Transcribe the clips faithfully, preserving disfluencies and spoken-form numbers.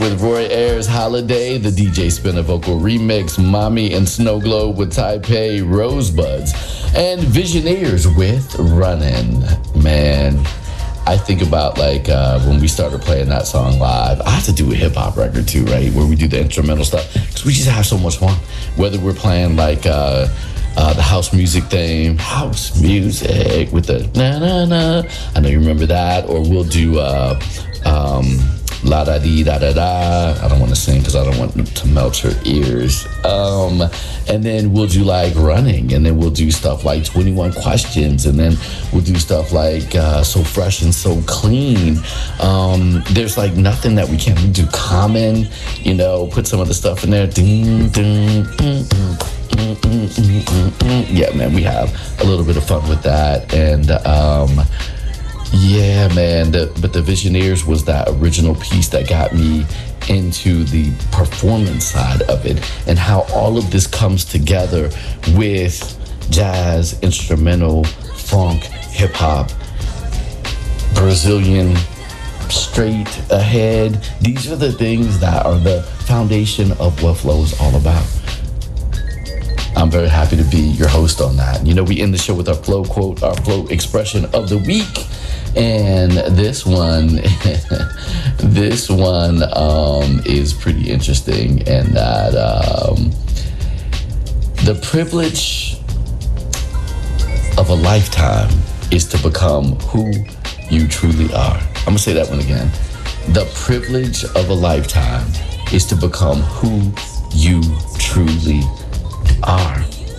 with Roy Ayers, Holiday, the D J Spinner vocal remix, Mommy and Snow Globe with Taipei, Rosebuds, and Visioneers with Runnin'. Man, I think about like uh, when we started playing that song live. I have to do a hip hop record too, right? Where we do the instrumental stuff because we just have so much fun. Whether we're playing like uh, uh, the house music theme, house music with the na na na. I know you remember that. Or we'll do uh, um, la da dee da da da. I don't want to sing because I don't want to melt your ears. Um, and then we'll do like running, and then we'll do stuff like twenty-one questions, and then we'll do stuff like uh, so fresh and so clean. Um, there's like nothing that we can't we do. Common, you know, put some of the stuff in there. Ding, ding, ding, ding. Mm, mm, mm, mm, mm. Yeah, man, we have a little bit of fun with that. And um, yeah, man, the, but the Visioneers was that original piece that got me into the performance side of it, and how all of this comes together with jazz, instrumental, funk, hip hop, Brazilian, straight ahead. These are the things that are the foundation of what Flow is all about. I'm very happy to be your host on that. You know, we end the show with our Flow quote, our Flow expression of the week. And this one, this one um, is pretty interesting, and that um, the privilege of a lifetime is to become who you truly are. I'm gonna say that one again. The privilege of a lifetime is to become who you truly are.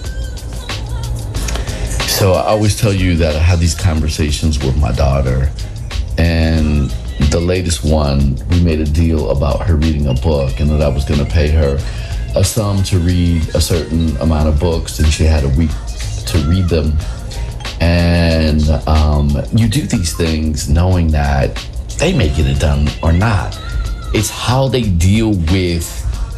So I always tell you that I have these conversations with my daughter, and the latest one, we made a deal about her reading a book, and that I was going to pay her a sum to read a certain amount of books, and she had a week to read them. And um, you do these things knowing that they may get it done or not. It's how they deal with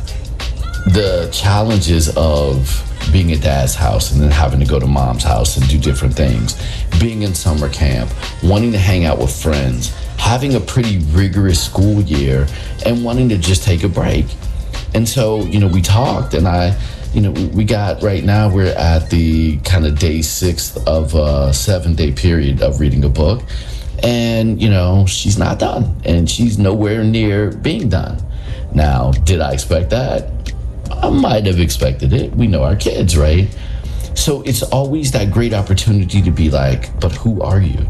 the challenges of being at dad's house and then having to go to mom's house and do different things, being in summer camp, wanting to hang out with friends, having a pretty rigorous school year, and wanting to just take a break. And so, you know, we talked, and I, you know, we got, right now we're at the kind of day six of a seven day period of reading a book. And, you know, she's not done, and she's nowhere near being done. Now, did I expect that? I might have expected it. We know our kids, right? So it's always that great opportunity to be like, but who are you?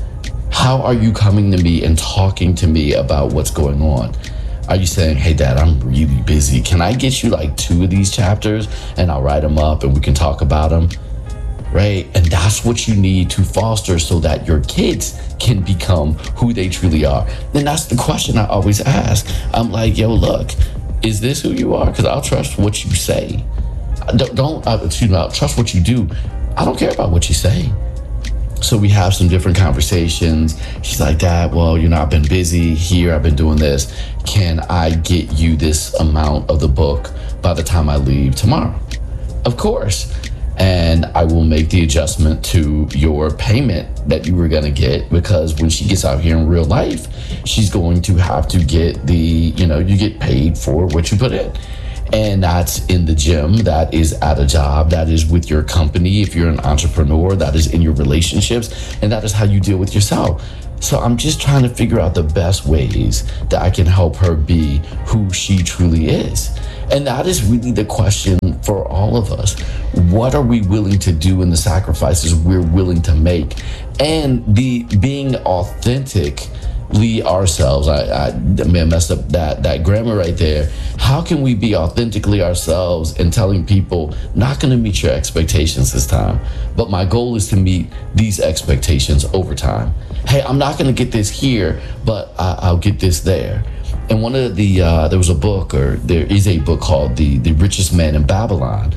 How are you coming to me and talking to me about what's going on? Are you saying, hey, Dad, I'm really busy. Can I get you like two of these chapters and I'll write them up and we can talk about them? Right? And that's what you need to foster so that your kids can become who they truly are. And that's the question I always ask. I'm like, yo, look, is this who you are? Because I'll trust what you say. Don't, don't uh, excuse me, I'll trust what you do. I don't care about what you say. So we have some different conversations. She's like, Dad, well, you know, I've been busy here. I've been doing this. Can I get you this amount of the book by the time I leave tomorrow? Of course. And I will make the adjustment to your payment that you were going to get, because when she gets out here in real life, she's going to have to get the, you know, you get paid for what you put in. And that's in the gym, that is at a job, that is with your company. If you're an entrepreneur, that is in your relationships, and that is how you deal with yourself. So I'm just trying to figure out the best ways that I can help her be who she truly is. And that is really the question for all of us. What are we willing to do in the sacrifices we're willing to make? And the being authentically ourselves. I, I, I may have messed up that, that grammar right there. How can we be authentically ourselves and telling people, not going to meet your expectations this time, but my goal is to meet these expectations over time. Hey, I'm not going to get this here, but I, I'll get this there. And one of the, uh, there was a book, or there is a book called The The Richest Man in Babylon.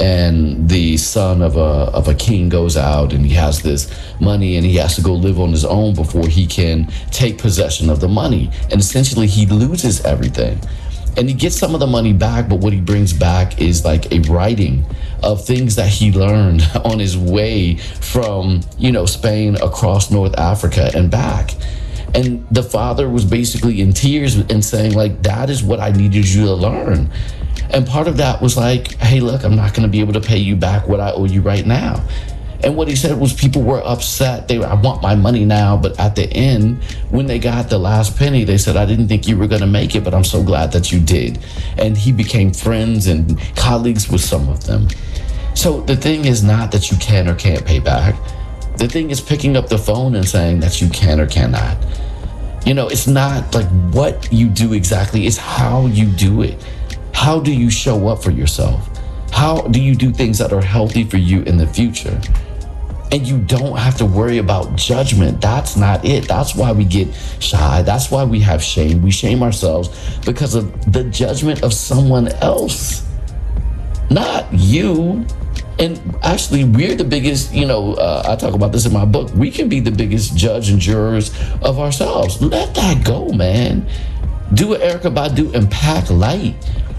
And the son of a of a king goes out and he has this money and he has to go live on his own before he can take possession of the money. And essentially he loses everything. And he gets some of the money back, but what he brings back is like a writing of things that he learned on his way from, you know, Spain across North Africa and back. And the father was basically in tears and saying, like, that is what I needed you to learn. And part of that was like, hey, look, I'm not going to be able to pay you back what I owe you right now. And what he said was people were upset. They were, I want my money now. But at the end, when they got the last penny, they said, I didn't think you were going to make it, but I'm so glad that you did. And he became friends and colleagues with some of them. So the thing is not that you can or can't pay back. The thing is picking up the phone and saying that you can or cannot. You know, it's not like what you do exactly, it's how you do it. How do you show up for yourself? How do you do things that are healthy for you in the future? And you don't have to worry about judgment. That's not it. That's why we get shy. That's why we have shame. We shame ourselves because of the judgment of someone else, not you. And actually, we're the biggest, you know, uh, I talk about this in my book. We can be the biggest judge and jurors of ourselves. Let that go, man. Do what Erykah Badu and pack light.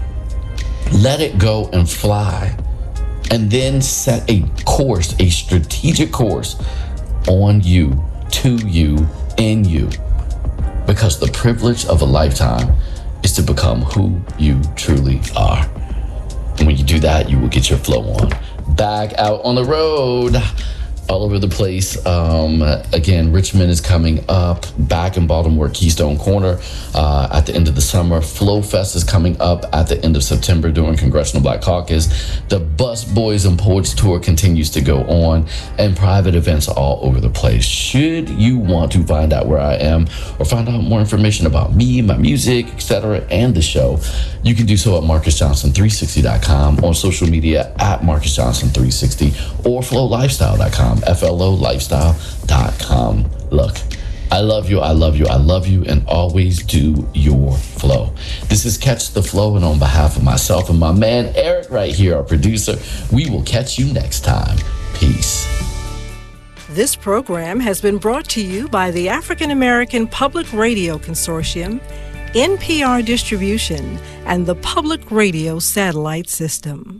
Let it go and fly. And then set a course, a strategic course on you, to you, in you. Because the privilege of a lifetime is to become who you truly are. And when you do that, you will get your flow on. Back out on the road, all over the place. Um, again, Richmond is coming up. Back in Baltimore, Keystone Corner uh, at the end of the summer. Flow Fest is coming up at the end of September during Congressional Black Caucus. The Bus Boys and Poets Tour continues to go on, and private events all over the place. Should you want to find out where I am or find out more information about me, my music, et cetera, and the show, you can do so at Marcus Johnson three sixty dot com, on social media at Marcus Johnson three sixty, or flow lifestyle dot com. F L O lifestyle dot com. Look, I love you, I love you, I love you, and always do your flow. This is Catch the Flow, and on behalf of myself and my man Eric right here, our producer, we will catch you next time. Peace. This program has been brought to you by the African American Public Radio Consortium, N P R Distribution, and the Public Radio Satellite System.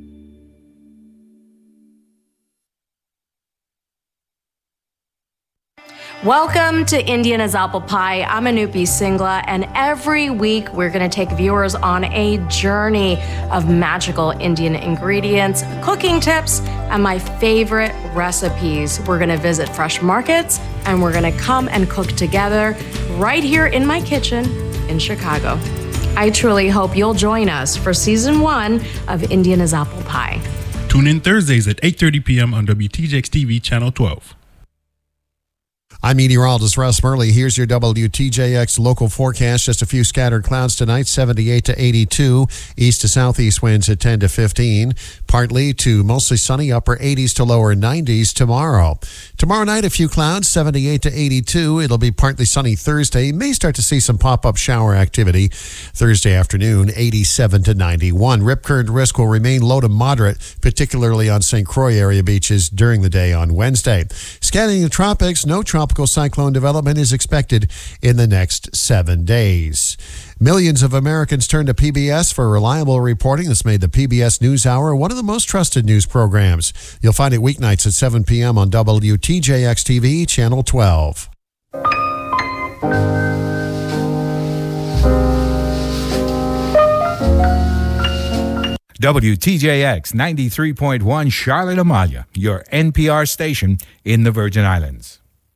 Welcome to Indian as Apple Pie. I'm Anupi Singla, and every week we're going to take viewers on a journey of magical Indian ingredients, cooking tips, and my favorite recipes. We're going to visit fresh markets, and we're going to come and cook together right here in my kitchen in Chicago. I truly hope you'll join us for season one of Indian as Apple Pie. Tune in Thursdays at eight thirty p.m. on W T J X T V Channel twelve. I'm meteorologist Russ Murley. Here's your W T J X local forecast. Just a few scattered clouds tonight, seventy-eight to eighty-two. East to southeast winds at ten to fifteen. Partly to mostly sunny, upper eighties to lower nineties tomorrow. Tomorrow night, a few clouds, seventy-eight to eighty-two. It'll be partly sunny Thursday. May start to see some pop-up shower activity. Thursday afternoon, eighty-seven to ninety-one. Rip current risk will remain low to moderate, particularly on Saint Croix area beaches during the day on Wednesday. Scanning the tropics, no tropical cyclone development is expected in the next seven days. Millions of Americans turn to P B S for reliable reporting. This made the P B S NewsHour one of the most trusted news programs. You'll find it weeknights at seven p.m. on W T J X T V, Channel twelve. W T J X ninety-three point one Charlotte Amalia, your N P R station in the Virgin Islands.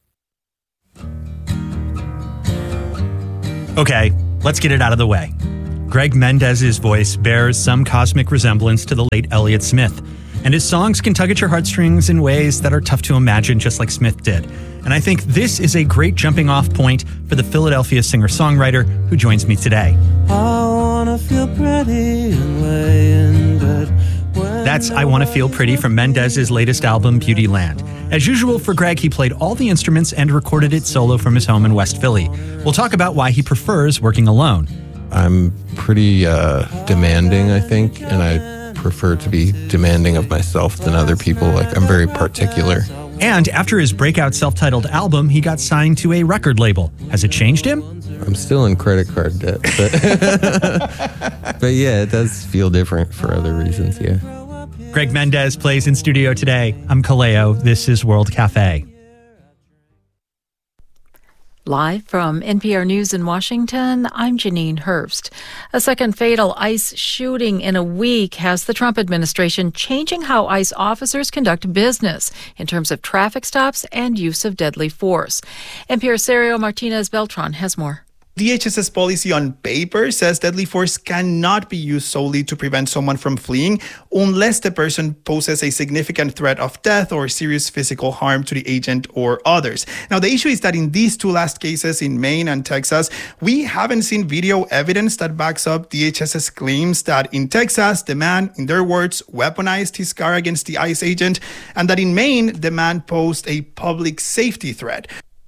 Okay, let's get it out of the way. Greg Mendez's voice bears some cosmic resemblance to the late Elliott Smith, and his songs can tug at your heartstrings in ways that are tough to imagine, just like Smith did. And I think this is a great jumping off point for the Philadelphia singer-songwriter who joins me today. I wanna feel pretty and lay in bed. That's I Wanna Feel Pretty from Mendez's latest album, Beauty Land. As usual for Greg, he played all the instruments and recorded it solo from his home in West Philly. We'll talk about why he prefers working alone. I'm pretty uh, demanding, I think, and I prefer to be demanding of myself than other people. Like, I'm very particular. And after his breakout self-titled album, he got signed to a record label. Has it changed him? I'm still in credit card debt, but, but yeah, it does feel different for other reasons, yeah. Greg Mendez plays in studio today. I'm Kaleo. This is World Cafe. Live from N P R News in Washington, I'm Janine Herbst. A second fatal ICE shooting in a week has the Trump administration changing how ICE officers conduct business in terms of traffic stops and use of deadly force. N P R's Sergio Martinez Beltran has more. D H S's policy on paper says deadly force cannot be used solely to prevent someone from fleeing unless the person poses a significant threat of death or serious physical harm to the agent or others. Now, the issue is that in these two last cases in Maine and Texas, we haven't seen video evidence that backs up D H S's claims that in Texas, the man, in their words, weaponized his car against the ICE agent, and that in Maine, the man posed a public safety threat.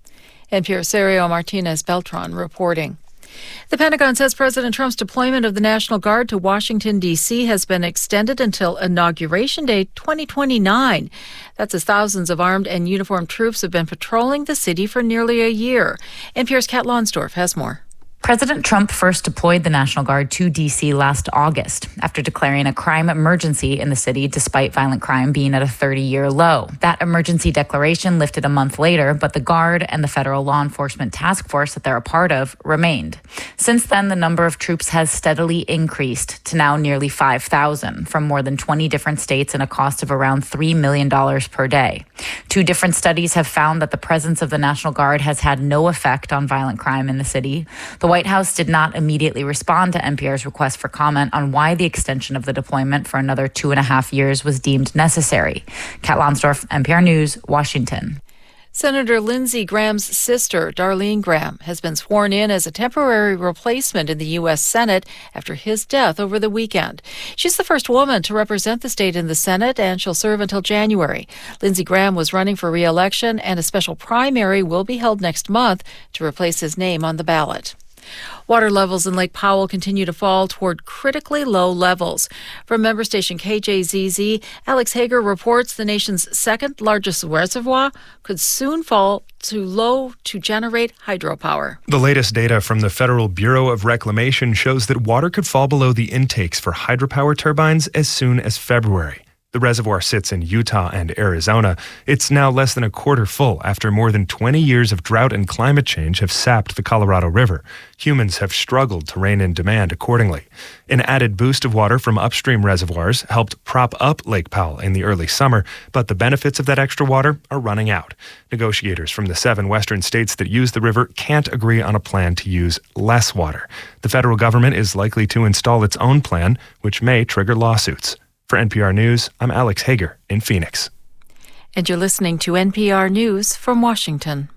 N P R's Sergio Martinez Beltran reporting. The Pentagon says President Trump's deployment of the National Guard to Washington, D C has been extended until Inauguration Day twenty twenty-nine. That's as thousands of armed and uniformed troops have been patrolling the city for nearly a year. N P R's Kat Lonsdorf has more. President Trump first deployed the National Guard to D C last August after declaring a crime emergency in the city despite violent crime being at a thirty-year low. That emergency declaration lifted a month later, but the Guard and the federal law enforcement task force that they're a part of remained. Since then, the number of troops has steadily increased to now nearly five thousand from more than twenty different states and a cost of around three million dollars per day. Two different studies have found that the presence of the National Guard has had no effect on violent crime in the city. The White House did not immediately respond to N P R's request for comment on why the extension of the deployment for another two and a half years was deemed necessary. Kat Lonsdorf, N P R News, Washington. Senator Lindsey Graham's sister, Darlene Graham, has been sworn in as a temporary replacement in the U S Senate after his death over the weekend. She's the first woman to represent the state in the Senate, and she'll serve until January. Lindsey Graham was running for re-election, and a special primary will be held next month to replace his name on the ballot. Water levels in Lake Powell continue to fall toward critically low levels. From member station K J Z Z, Alex Hager reports the nation's second largest reservoir could soon fall too low to generate hydropower. The latest data from the Federal Bureau of Reclamation shows that water could fall below the intakes for hydropower turbines as soon as February. The reservoir sits in Utah and Arizona. It's now less than a quarter full after more than twenty years of drought and climate change have sapped the Colorado River. Humans have struggled to rein in demand accordingly. An added boost of water from upstream reservoirs helped prop up Lake Powell in the early summer, but the benefits of that extra water are running out. Negotiators from the seven western states that use the river can't agree on a plan to use less water. The federal government is likely to install its own plan, which may trigger lawsuits. For N P R News, I'm Alex Hager in Phoenix. And you're listening to N P R News from Washington.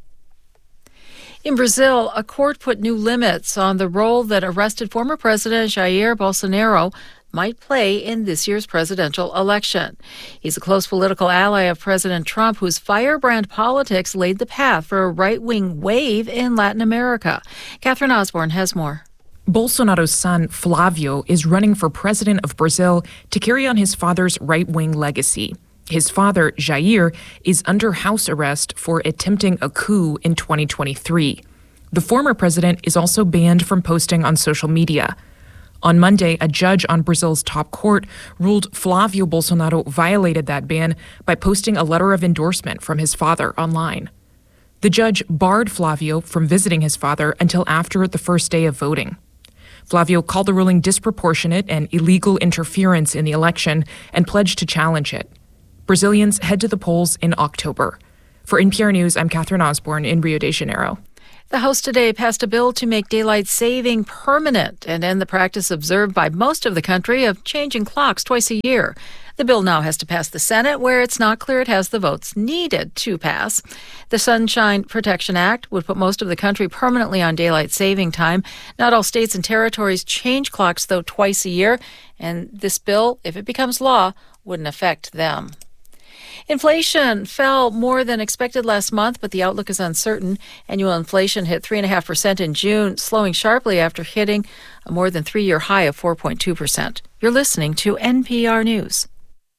In Brazil, a court put new limits on the role that arrested former President Jair Bolsonaro might play in this year's presidential election. He's a close political ally of President Trump, whose firebrand politics laid the path for a right-wing wave in Latin America. Catherine Osborne has more. Bolsonaro's son, Flavio, is running for president of Brazil to carry on his father's right-wing legacy. His father, Jair, is under house arrest for attempting a coup in twenty twenty-three. The former president is also banned from posting on social media. On Monday, a judge on Brazil's top court ruled Flavio Bolsonaro violated that ban by posting a letter of endorsement from his father online. The judge barred Flavio from visiting his father until after the first day of voting. Flavio called the ruling disproportionate and illegal interference in the election and pledged to challenge it. Brazilians head to the polls in October. For N P R News, I'm Catherine Osborne in Rio de Janeiro. The House today passed a bill to make daylight saving permanent and end the practice observed by most of the country of changing clocks twice a year. The bill now has to pass the Senate, where it's not clear it has the votes needed to pass. The Sunshine Protection Act would put most of the country permanently on daylight saving time. Not all states and territories change clocks, though, twice a year, and this bill, if it becomes law, wouldn't affect them. Inflation fell more than expected last month, but the outlook is uncertain. Annual inflation hit three point five percent in June, slowing sharply after hitting a more than three-year high of four point two percent. You're listening to N P R News.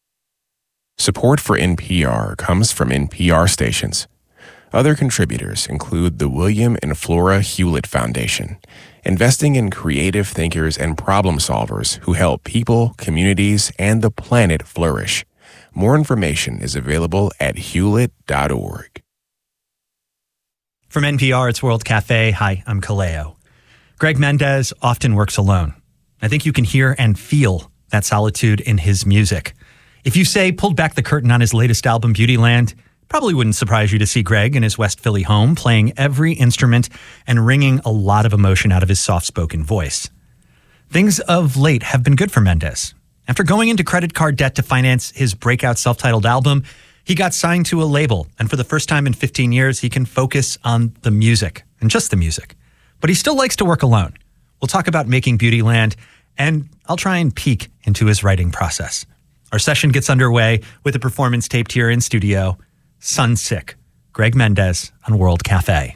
Support for N P R comes from N P R stations. Other contributors include the William and Flora Hewlett Foundation, investing in creative thinkers and problem solvers who help people, communities, and the planet flourish. More information is available at hewlett dot org. From N P R, it's World Cafe. Hi, I'm Kaleo. Greg Mendez often works alone. I think you can hear and feel that solitude in his music. If you say pulled back the curtain on his latest album, Beautyland, probably wouldn't surprise you to see Greg in his West Philly home playing every instrument and wringing a lot of emotion out of his soft-spoken voice. Things of late have been good for Mendez. After going into credit card debt to finance his breakout self-titled album, he got signed to a label, and for the first time in fifteen years, he can focus on the music, and just the music. But he still likes to work alone. We'll talk about making Beautyland, and I'll try and peek into his writing process. Our session gets underway with a performance taped here in studio, Sunsick, Greg Mendez on World Cafe.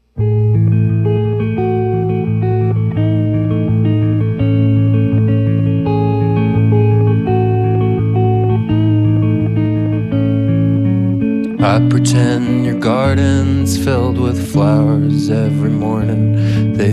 I pretend your garden's filled with flowers every morning. They